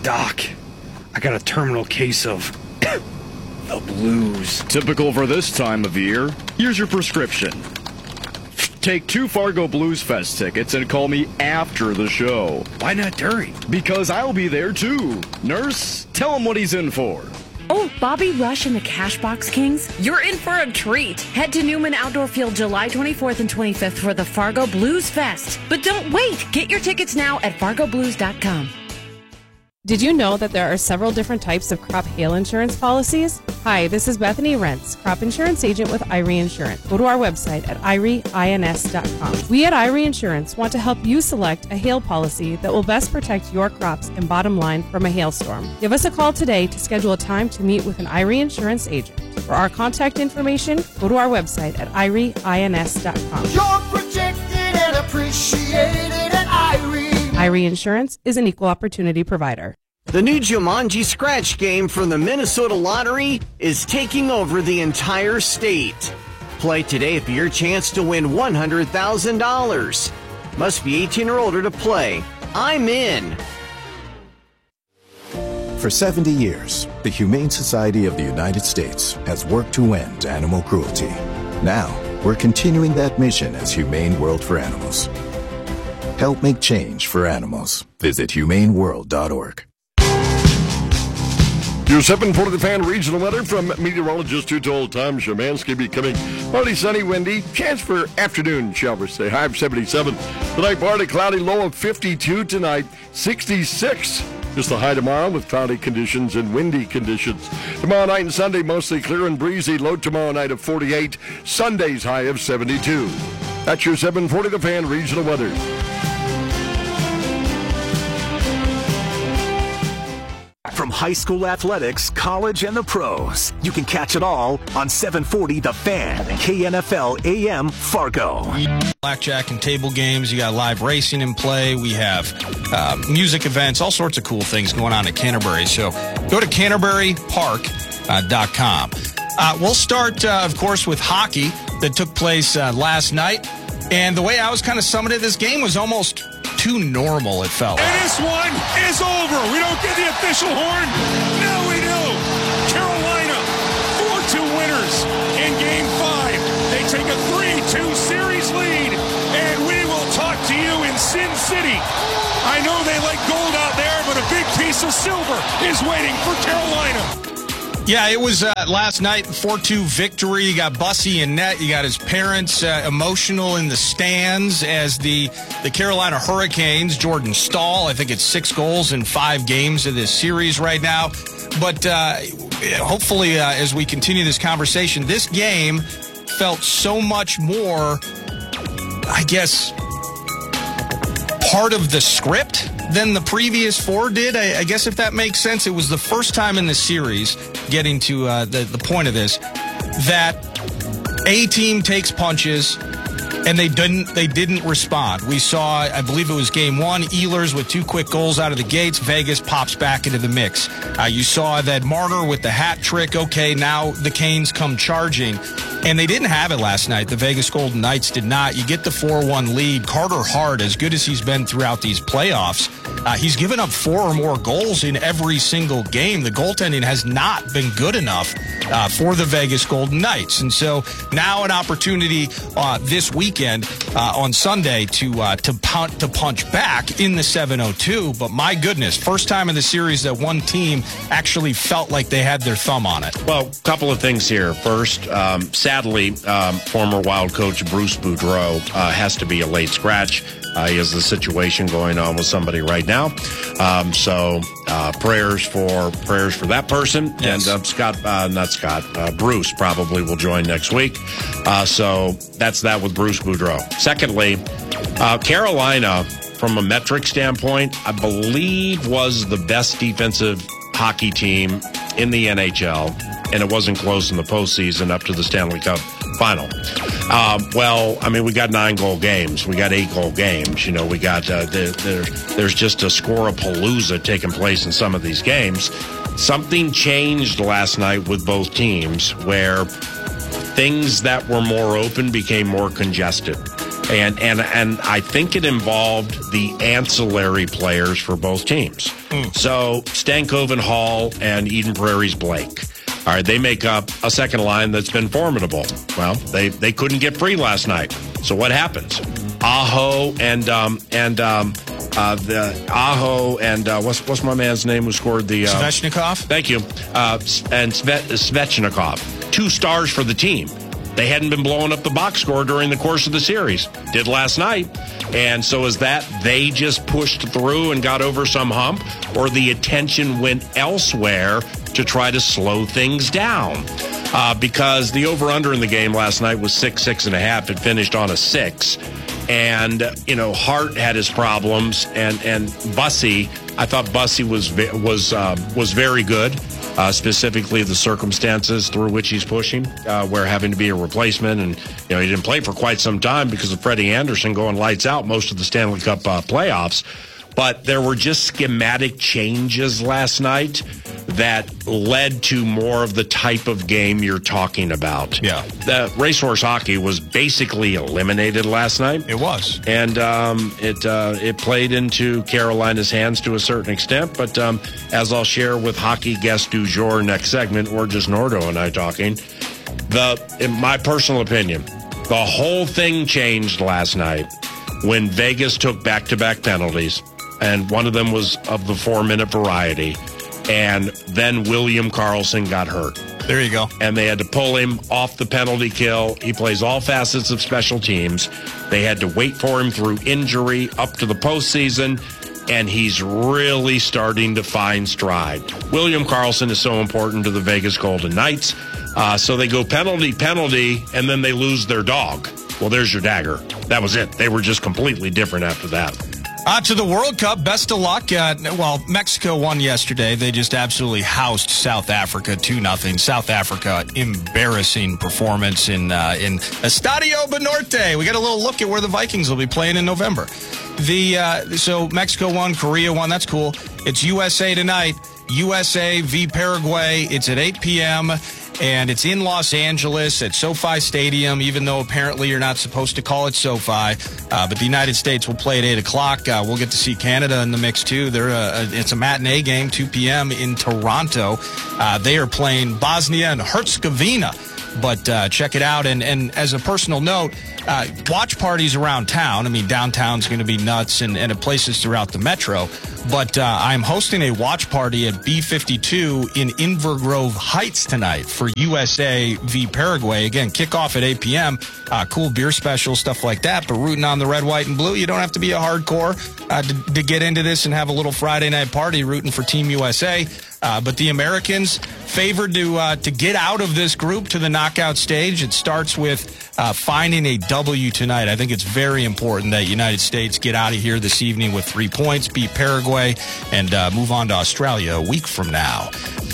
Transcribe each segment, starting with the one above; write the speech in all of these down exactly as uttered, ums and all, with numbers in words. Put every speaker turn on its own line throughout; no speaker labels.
Doc, I got a terminal case of the blues.
Typical for this time of year. Here's your prescription. Take two Fargo Blues Fest tickets and call me after the show.
Why not during?
Because I'll be there too. Nurse, tell him what he's in for.
Oh, Bobby Rush and the Cashbox Kings, you're in for a treat. Head to Newman Outdoor Field July twenty-fourth and twenty-fifth for the Fargo Blues Fest. But don't wait. Get your tickets now at fargo blues dot com.
Did you know that there are several different types of crop hail insurance policies? Hi, this is Bethany Rentz, crop insurance agent with I R E Insurance. Go to our website at I R E ins dot com. We at I R E Insurance want to help you select a hail policy that will best protect your crops and bottom line from a hailstorm. Give us a call today to schedule a time to meet with an I R E Insurance agent. For our contact information, go to our website at I R E ins dot com.
You're protected and appreciated at I R E.
I R E Insurance is an equal opportunity provider.
The new Jumanji Scratch game from the Minnesota Lottery is taking over the entire state. Play today for your chance to win one hundred thousand dollars. Must be eighteen or older to play. I'm in.
For seventy years, the Humane Society of the United States has worked to end animal cruelty. Now, we're continuing that mission as Humane World for Animals. Help make change for animals. Visit humane world dot org.
Your seven forty The Fan regional weather from meteorologist who told Tom Szymanski becoming partly sunny, windy. Chance for afternoon showers. Say high of seventy-seven. Tonight, partly cloudy, low of fifty-two tonight, sixty-six. Just the high tomorrow with cloudy conditions and windy conditions. Tomorrow night and Sunday, mostly clear and breezy. Low tomorrow night of forty-eight. Sunday's high of seventy-two. That's your seven forty The Fan regional weather.
From high school athletics, college, and the pros, you can catch it all on seven forty The Fan, K N F L A M Fargo.
Blackjack and table games. You got live racing in play. We have uh, music events, all sorts of cool things going on at Canterbury. So go to canterbury park dot com. Uh, we'll start, uh, of course, with hockey that took place uh, last night. And the way I was kind of summing it, this game was almost too normal, it felt.
And this one is over. We don't get the official horn. Now we do. Carolina, four two winners in game five. They take a three two series lead, and we will talk to you in Sin City. I know they like gold out there, but a big piece of silver is waiting for Carolina.
Yeah, it was uh, last night, four two victory. You got Bussy in net. You got his parents uh, emotional in the stands as the, the Carolina Hurricanes, Jordan Staal, I think it's six goals in five games of this series right now. But uh, hopefully, uh, as we continue this conversation, this game felt so much more, I guess, part of the script than the previous four did. I, I guess if that makes sense, it was the first time in the series, getting to uh, the, the point of this, that a team takes punches and they didn't they didn't respond. We saw, I believe it was game one, Ehlers with two quick goals out of the gates. Vegas pops back into the mix. Uh, you saw that Marner with the hat trick. Okay, now the Canes come charging. And they didn't have it last night. The Vegas Golden Knights did not. You get the four one lead. Carter Hart, as good as he's been throughout these playoffs, uh, he's given up four or more goals in every single game. The goaltending has not been good enough uh, for the Vegas Golden Knights. And so now an opportunity uh, this weekend uh, on Sunday to uh, to, punt, to punch back in the seven oh two. But my goodness, first time in the series that one team actually felt like they had their thumb on it.
Well, a couple of things here. First, um, sadly, um, former Wild coach Bruce Boudreau uh, has to be a late scratch. Uh, he has a situation going on with somebody right now. Um, so uh, prayers for prayers for that person.
Yes.
And uh, Scott, uh, not Scott, uh, Bruce probably will join next week. Uh, so that's that with Bruce Boudreau. Secondly, uh, Carolina, from a metric standpoint, I believe was the best defensive hockey team in the N H L. And it wasn't close in the postseason up to the Stanley Cup final. Uh, well, I mean, we got nine-goal games. We got eight-goal games. You know, we got uh, the, the, there's just a score-a-palooza taking place in some of these games. Something changed last night with both teams where things that were more open became more congested. And, and, and I think it involved the ancillary players for both teams. Mm. So Stankoven, Hall, and Eden Prairie's Blake. All right, they make up a second line that's been formidable. Well, they, they couldn't get free last night. So what happens? Aho and um, and um, uh, the Aho and uh, what's what's my man's name who scored the uh,
Svechnikov?
Thank you, uh, and Sve- Svechnikov, two stars for the team. They hadn't been blowing up the box score during the course of the series. Did last night. And so is that they just pushed through and got over some hump, or the attention went elsewhere to try to slow things down? Uh, because the over-under in the game last night was six, six and a half. It finished on a six. And, you know, Hart had his problems, and, and Bussy, I thought Bussy was, was, uh, was very good. Uh, specifically the circumstances through which he's pushing, uh, where having to be a replacement, and you know he didn't play for quite some time because of Freddie Anderson going lights out most of the Stanley Cup uh, playoffs. But there were just schematic changes last night that led to more of the type of game you're talking about.
Yeah.
The racehorse hockey was basically eliminated last night.
It was.
And um, it uh, it played into Carolina's hands to a certain extent. But um, as I'll share with hockey guest du jour next segment, or just Nordo and I talking, the in my personal opinion, the whole thing changed last night when Vegas took back-to-back penalties. And one of them was of the four-minute variety. And then William Karlsson got hurt.
There you go.
And they had to pull him off the penalty kill. He plays all facets of special teams. They had to wait for him through injury up to the postseason, and he's really starting to find stride. William Karlsson is so important to the Vegas Golden Knights. Uh, so they go penalty, penalty, and then they lose their dog. Well, there's your dagger. That was it. They were just completely different after that.
Uh, to the World Cup, best of luck. Uh, well, Mexico won yesterday. They just absolutely housed South Africa two nothing. South Africa, embarrassing performance in uh, in Estadio Banorte. We got a little look at where the Vikings will be playing in November. The uh, So Mexico won, Korea won. That's cool. It's U S A tonight. U S A v Paraguay. It's at eight p.m., and it's in Los Angeles at SoFi Stadium, even though apparently you're not supposed to call it SoFi. Uh, but the United States will play at eight o'clock. Uh, we'll get to see Canada in the mix, too. They're a, a, it's a matinee game, two p.m. in Toronto. Uh, they are playing Bosnia and Herzegovina. But uh, check it out. And, and as a personal note, uh, watch parties around town. I mean, downtown's going to be nuts, and, and at places throughout the metro. But uh, I'm hosting a watch party at B fifty-two in Invergrove Heights tonight for U S A v Paraguay. Again, kickoff at eight p.m. Uh, cool beer special, stuff like that. But rooting on the red, white, and blue. You don't have to be a hardcore uh, to, to get into this and have a little Friday night party rooting for Team U S A. Uh, but the Americans favored to uh, to get out of this group to the knockout stage. It starts with uh, finding a W tonight. I think it's very important that United States get out of here this evening with three points, beat Paraguay, and uh, move on to Australia a week from now.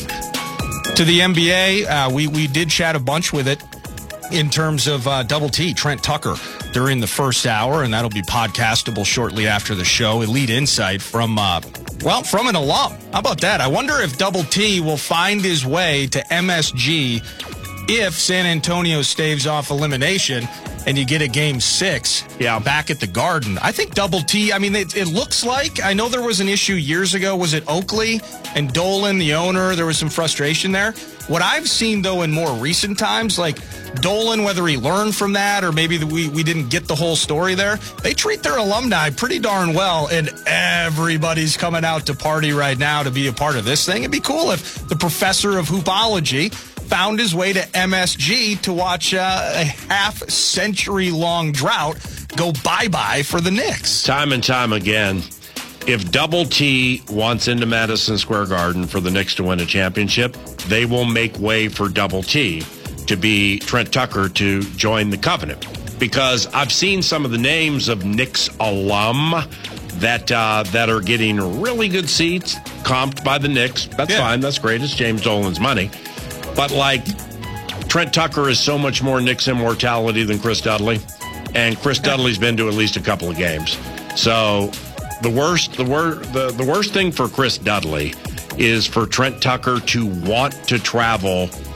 To the N B A, uh, we, we did chat a bunch with it in terms of uh, Double T, Trent Tucker, during the first hour, and that'll be podcastable shortly after the show. Elite insight from, uh, well, from an alum. How about that? I wonder if Double T will find his way to M S G if San Antonio staves off elimination and you get a game six yeah. back at the Garden. I think Double T, I mean, it, it looks like, I know there was an issue years ago. Was it Oakley and Dolan, the owner? There was some frustration there. What I've seen, though, in more recent times, like Dolan, whether he learned from that or maybe we, we didn't get the whole story there, they treat their alumni pretty darn well, and everybody's coming out to party right now to be a part of this thing. It'd be cool if the professor of hoopology found his way to M S G to watch uh, a half-century-long drought go bye-bye for the Knicks.
Time and time again, if Double T wants into Madison Square Garden for the Knicks to win a championship, they will make way for Double T to be Trent Tucker to join the Covenant. Because I've seen some of the names of Knicks alum that uh, that are getting really good seats, comped by the Knicks. That's yeah. fine. That's great. It's James Dolan's money. But, like, Trent Tucker is so much more Knicks immortality than Chris Dudley. And Chris Dudley's been to at least a couple of games. So the worst the, wor- the, the worst thing for Chris Dudley is for Trent Tucker to want to travel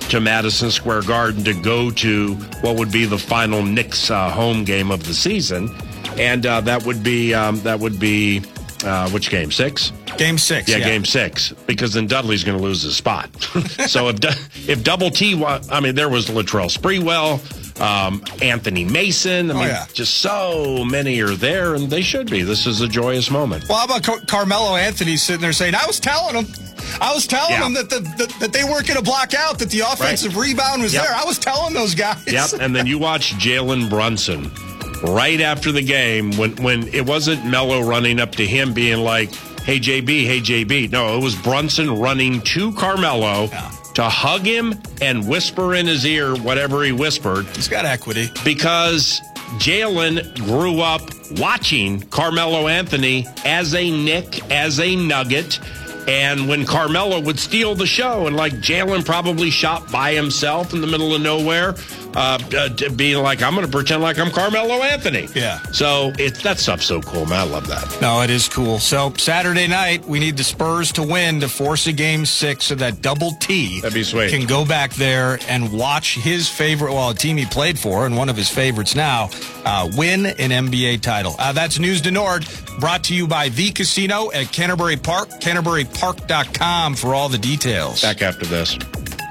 to Madison Square Garden to go to what would be the final Knicks uh, home game of the season, and uh, that would be um, that would be uh, which game? Six.
Game six.
Yeah,
yeah.
game six, because then Dudley's going to lose his spot. So if if Double T, wa- I mean, there was Latrell Sprewell, um, Anthony Mason. I mean,
oh, yeah.
just so many are there, and they should be. This is a joyous moment.
Well, how about Car- Carmelo Anthony sitting there saying, I was telling him. I was telling
yeah.
them that the, the that they weren't going to block out, that the offensive right. rebound was
yep.
there. I was telling those guys.
Yep, and then you watch Jalen Brunson right after the game when, when it wasn't Melo running up to him being like, hey, J B, hey, J B. No, it was Brunson running to Carmelo yeah. to hug him and whisper in his ear whatever he whispered.
He's got equity.
Because Jalen grew up watching Carmelo Anthony as a Knick, as a Nugget. And when Carmelo would steal the show, and like Jalen probably shot by himself in the middle of nowhere, uh, uh, being like, I'm going to pretend like I'm Carmelo Anthony.
Yeah.
So it's that stuff's so cool, man. I love that.
No, it is cool. So Saturday night, we need the Spurs to win to force a game six so that Double T
That'd be sweet.
can go back there and watch his favorite, well, a team he played for and one of his favorites now, uh, win an N B A title. Uh, that's News to Nord, brought to you by The Casino at Canterbury Park, canterbury park dot com for all the details.
Back after this.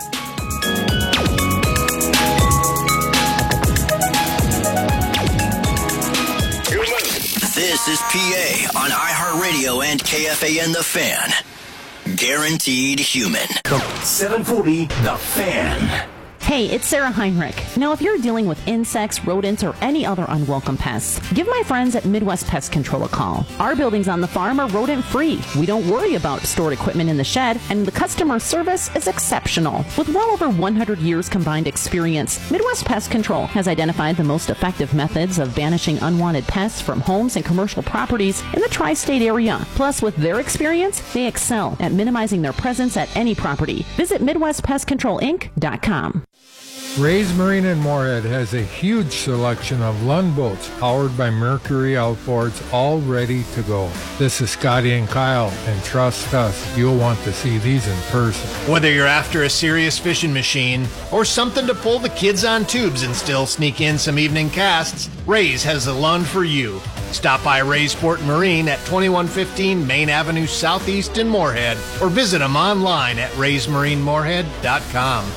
This is P A on iHeartRadio and K F A N The Fan. Guaranteed human.
seven forty The Fan.
Hey, it's Sarah Heinrich. Now, if you're dealing with insects, rodents, or any other unwelcome pests, give my friends at Midwest Pest Control a call. Our buildings on the farm are rodent-free. We don't worry about stored equipment in the shed, and the customer service is exceptional. With well over one hundred years combined experience, Midwest Pest Control has identified the most effective methods of banishing unwanted pests from homes and commercial properties in the tri-state area. Plus, with their experience, they excel at minimizing their presence at any property. Visit Midwest Pest Control Inc dot com.
Ray's Marine in Moorhead has a huge selection of Lund boats powered by Mercury outboards, all ready to go. This is Scotty and Kyle, and trust us, you'll want to see these in person.
Whether you're after a serious fishing machine or something to pull the kids on tubes and still sneak in some evening casts, Ray's has the Lund for you. Stop by Ray's Sport Marine at twenty-one fifteen Main Avenue Southeast in Moorhead, or visit them online at rays marine moorhead dot com.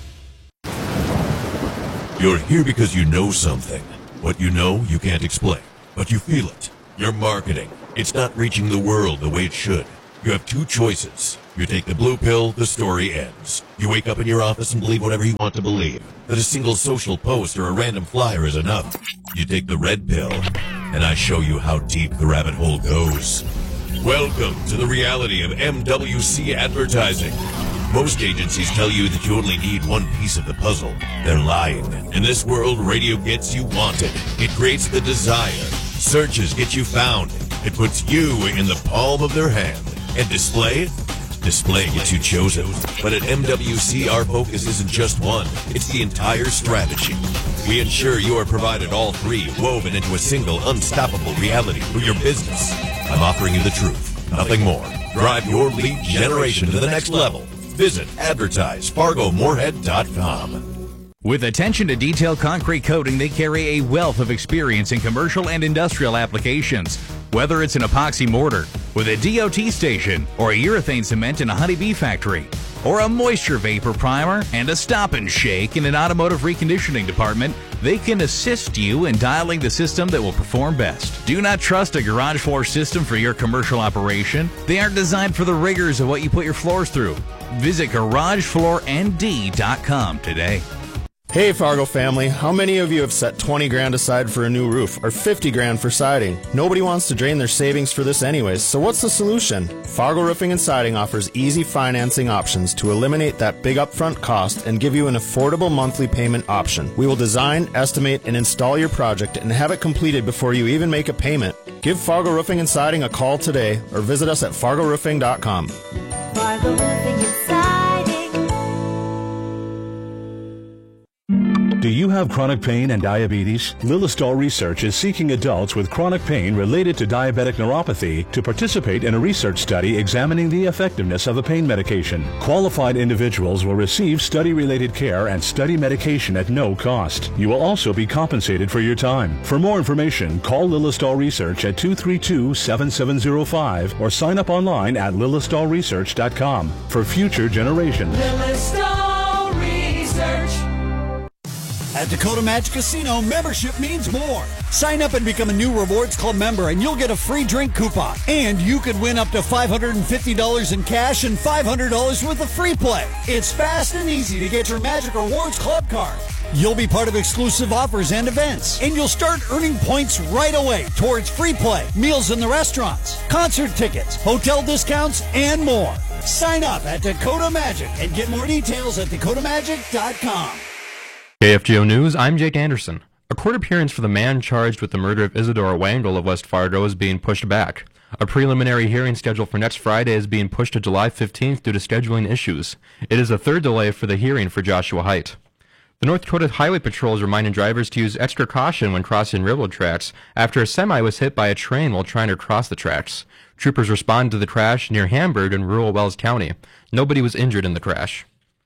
You're here because you know something. What you know, you can't explain, but you feel it. You're marketing. It's not reaching the world the way it should. You have two choices. You take the blue pill, the story ends. You wake up in your office and believe whatever you want to believe, that a single social post or a random flyer is enough. You take the red pill, and I show you how deep the rabbit hole goes. Welcome to the reality of M W C advertising. Most agencies tell you that you only need one piece of the puzzle. They're lying. In this world, radio gets you wanted. It creates the desire. Searches get you found. It puts you in the palm of their hand. And display? Display gets you chosen. But at M W C, our focus isn't just one. It's the entire strategy. We ensure you are provided all three, woven into a single, unstoppable reality for your business. I'm offering you the truth, nothing more. Drive your lead generation to the next level. Visit advertise fargo moorhead dot com.
With attention to detail concrete coating, they carry a wealth of experience in commercial and industrial applications. Whether it's an epoxy mortar with a D O T station, or a urethane cement in a honeybee factory, or a moisture vapor primer and a stop and shake in an automotive reconditioning department, they can assist you in dialing the system that will perform best. Do not trust a garage floor system for your commercial operation. They aren't designed for the rigors of what you put your floors through. Visit garage floor n d dot com today.
Hey Fargo family, how many of you have set twenty grand aside for a new roof or fifty grand for siding? Nobody wants to drain their savings for this anyways, so what's the solution? Fargo Roofing and Siding offers easy financing options to eliminate that big upfront cost and give you an affordable monthly payment option. We will design, estimate, and install your project and have it completed before you even make a payment. Give Fargo Roofing and Siding a call today or visit us at fargo roofing dot com.
Fargo Roofing and Siding.
Do you
have chronic pain and diabetes? Lilistol Research is seeking adults with chronic pain related to diabetic neuropathy to participate in a research study examining the effectiveness of the pain medication. Qualified individuals will receive study-related care and study medication at no cost. You will also be compensated for your time. For more information, call Lilistol Research at two three two, seven seven zero five or sign up online at lilistol research dot com for future generations.
Lilistol Research.
At Dakota Magic Casino, membership means more. Sign up and become a new Rewards Club member, and you'll get a free drink coupon. And you could win up to five hundred fifty dollars in cash and five hundred dollars worth of free play. It's fast and easy to get your Magic Rewards Club card. You'll be part of exclusive offers and events, and you'll start earning points right away towards free play, meals in the restaurants, concert tickets, hotel discounts, and more. Sign up at Dakota Magic and get more details at dakota magic dot com.
K F G O News, I'm Jake Anderson. A court appearance for the man charged with the murder of Isadora Wangle of West Fargo is being pushed back. A preliminary hearing scheduled for next Friday is being pushed to July fifteenth due to scheduling issues. It is a third delay for the hearing for Joshua Haidt. The North Dakota Highway Patrol is reminding drivers to use extra caution when crossing railroad tracks after a semi was hit by a train while trying to cross the tracks. Troopers responded to the crash near Hamburg in rural Wells County. Nobody was injured in the crash.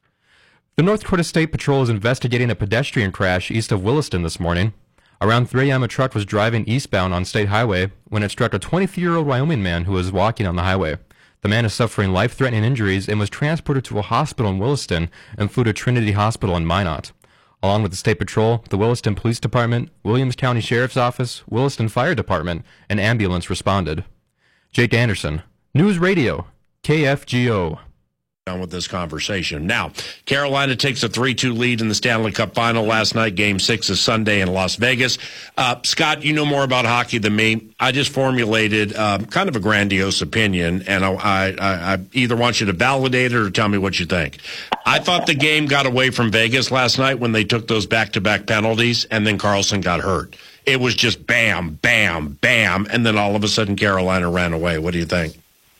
The North Dakota State Patrol is investigating a pedestrian crash east of Williston this morning. Around three a.m. a truck was driving eastbound on State Highway when it struck a twenty-three-year-old Wyoming man who was walking on the highway. The man is suffering life-threatening injuries and was transported to a hospital in Williston and flew to Trinity Hospital in Minot. Along with the State Patrol, the Williston Police Department, Williams County Sheriff's Office, Williston Fire Department, and ambulance responded. Jake Anderson, News Radio, K F G O.
On with this conversation. Now, Carolina takes a three two lead in the Stanley Cup Final last night. Game six is Sunday in Las Vegas. Uh, Scott, you know more about hockey than me. I just formulated um, kind of a grandiose opinion, and I, I, I either want you to validate it or tell me what you think. I thought the game got away from Vegas last night when they took those back-to-back penalties, and then Carlson got hurt. It was just bam, bam, bam, and then all of a sudden Carolina ran away. What do you think?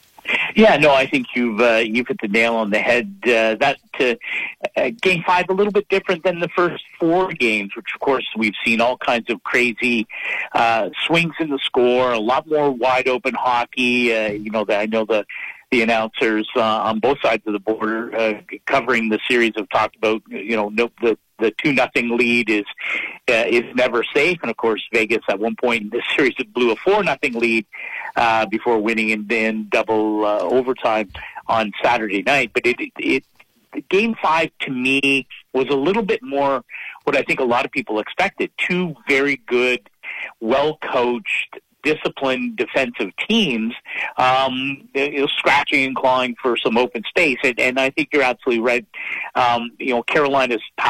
Yeah, no, I think you've uh, you've hit the nail on the head. Uh, that uh, uh, game five a little bit different than the first four games, which of course we've seen all kinds of crazy uh, swings in the score, a lot more wide open hockey. Uh, you know, the, I know the the announcers uh, on both sides of the border uh, covering the series have talked about, you know, no, the the two nothing lead is uh, is never safe, and of course Vegas at one point in this series blew a four nothing lead uh, before winning in, in double uh, overtime on Saturday night. But it, it, it game five to me was a little bit more what I think a lot of people expected: two very good, well coached, disciplined defensive teams, um, you know, scratching and clawing for some open space. And, and I think you're absolutely right. Um, you know, Carolina's